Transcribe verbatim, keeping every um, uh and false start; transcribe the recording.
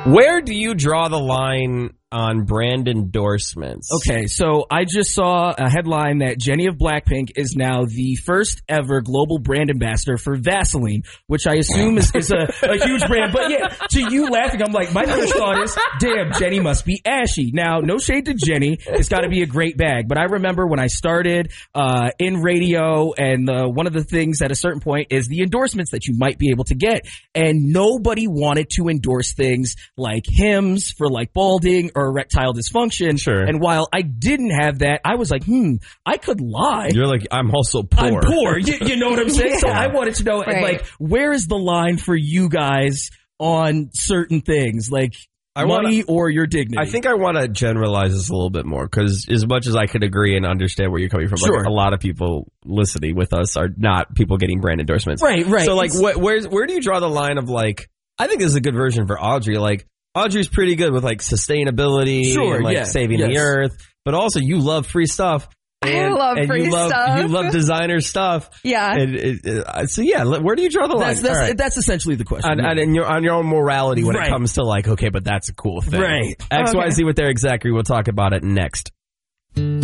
Where do you draw the line on brand endorsements? Okay, so I just saw a headline that Jenny of Blackpink is now the first ever global brand ambassador for Vaseline, which I assume is, is a, a huge brand. But yeah, to you laughing, I'm like, my first thought is, damn, Jenny must be ashy. Now, no shade to Jenny. It's got to be a great bag. But I remember when I started uh in radio, and uh, one of the things at a certain point is the endorsements that you might be able to get. And nobody wanted to endorse things like Hims for like balding or erectile dysfunction. Sure. And while I didn't have that, I was like, hmm, I could lie. You're like, I'm also poor. I'm poor. You, you know what I'm saying? Yeah. So I wanted to know, Right. like, where is the line for you guys on certain things, like I money wanna, or your dignity? I think I want to generalize this a little bit more, because as much as I could agree and understand where you're coming from, Sure. like, a lot of people listening with us are not people getting brand endorsements. Right, right. So, like, It's- wh- where's, where do you draw the line of, like, I think this is a good version for Audrey. Like, Audrey's pretty good with, like, sustainability Sure, and, like, yeah, saving yes. the earth, but also you love free stuff. And, I love and free you love, stuff. You love designer stuff. Yeah. And it, it, so, yeah, where do you draw the line? That's that's, All right. that's essentially the question. And, and, and your, on your own morality when Right. it comes to, like, okay, but that's a cool thing. Right. X Y Z Okay. with their exactly. We'll talk about it next.